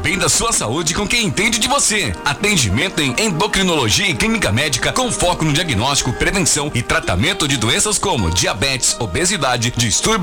bem da sua saúde com quem entende de você. Atendimento em endocrinologia e clínica médica com foco no diagnóstico, prevenção e tratamento de doenças como diabetes, obesidade, distúrbio